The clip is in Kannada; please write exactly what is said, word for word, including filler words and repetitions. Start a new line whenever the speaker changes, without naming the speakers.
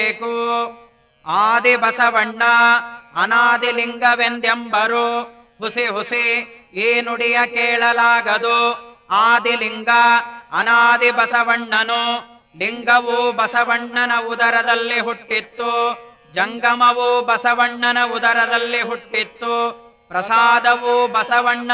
ಆದಿ ಬಸವಣ್ಣ ಅನಾದಿಲಿಂಗವೆಂದೆಂಬರು ಹುಸಿ ಹುಸಿ ಈ ನುಡಿಯ ಕೇಳಲಾಗದು. ಆದಿಲಿಂಗ ಅನಾದಿ ಬಸವಣ್ಣನು, ಲಿಂಗವು ಬಸವಣ್ಣನ ಉದರದಲ್ಲಿ ಹುಟ್ಟಿತ್ತು, ಜಂಗಮವು ಬಸವಣ್ಣನ ಉದರದಲ್ಲಿ ಹುಟ್ಟಿತ್ತು, ಪ್ರಸಾದವು ಬಸವಣ್ಣ